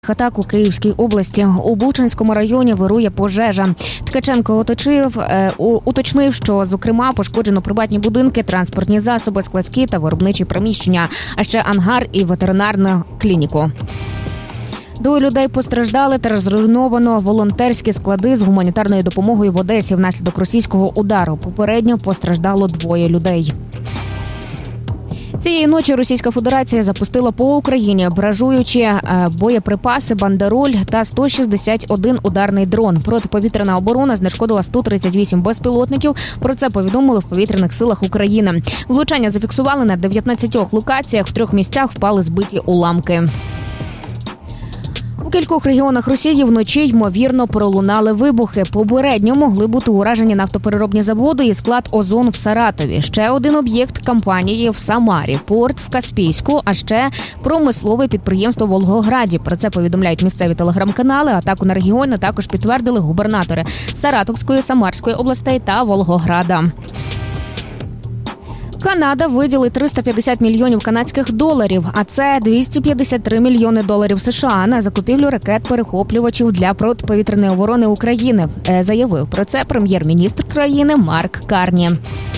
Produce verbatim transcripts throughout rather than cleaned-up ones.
Атак у Київській області. У Бучанському районі вирує пожежа. Ткаченко уточнив, е, уточнив, що, зокрема, пошкоджено приватні будинки, транспортні засоби, складські та виробничі приміщення, а ще ангар і ветеринарну клініку. Двоє людей постраждали та зруйновано волонтерські склади з гуманітарною допомогою в Одесі внаслідок російського удару. Попередньо постраждало двоє людей. Цієї ночі Російська Федерація запустила по Україні бражуючі боєприпаси «Бандероль» та сто шістдесят один ударний дрон. Протиповітряна оборона знешкодила сто тридцять вісім безпілотників. Про це повідомили в повітряних силах України. Влучання зафіксували на дев'ятнадцятьох локаціях, в трьох місцях впали збиті уламки. У кількох регіонах Росії вночі, ймовірно, пролунали вибухи. Попередньо могли бути уражені нафтопереробні заводи і склад «Озон» в Саратові. Ще один об'єкт компанії в Самарі, порт в Каспійську, а ще промислове підприємство в Волгограді. Про це повідомляють місцеві телеграм-канали. Атаку на регіони також підтвердили губернатори Саратовської, Самарської областей та Волгограда. Канада виділить триста п'ятдесят мільйонів канадських доларів, а це двісті п'ятдесят три мільйони доларів США на закупівлю ракет-перехоплювачів для протиповітряної оборони України, заявив про це прем'єр-міністр країни Марк Карні.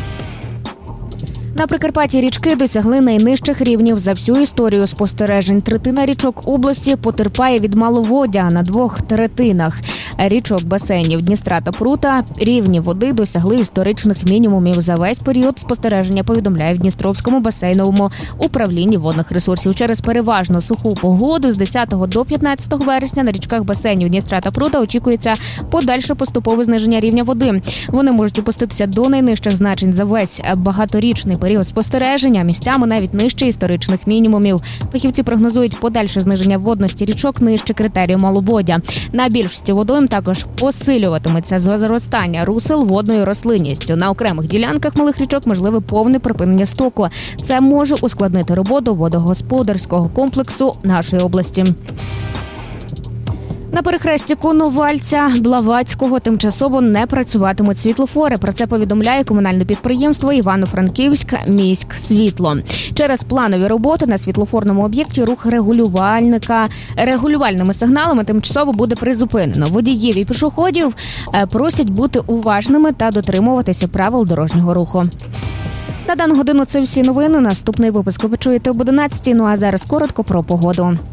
На Прикарпатті річки досягли найнижчих рівнів за всю історію спостережень. Третина річок області потерпає від маловоддя. На двох третинах річок басейнів Дністра та Прута рівні води досягли історичних мінімумів за весь період спостереження, повідомляє в Дністровському басейновому управлінні водних ресурсів. Через переважно суху погоду з десятого до п'ятнадцятого вересня на річках басейнів Дністра та Прута очікується подальше поступове зниження рівня води. Вони можуть опуститися до найнижчих значень за весь багаторічний період спостереження, місцями навіть нижче історичних мінімумів. Фахівці прогнозують подальше зниження водності річок нижче критерію маловоддя. На більшості водойм також посилюватиметься зростання русел водною рослинністю. На окремих ділянках малих річок можливе повне припинення стоку. Це може ускладнити роботу водогосподарського комплексу нашої області. На перехресті Коновальця, Блаватського тимчасово не працюватимуть світлофори. Про це повідомляє комунальне підприємство Івано-Франківськ міськсвітло. Через планові роботи на світлофорному об'єкті рух регулювальника регулювальними сигналами тимчасово буде призупинено. Водіїв і пішоходів просять бути уважними та дотримуватися правил дорожнього руху. На дану годину це всі новини. Наступний випуск ви почуєте об одинадцятій. Ну а зараз коротко про погоду.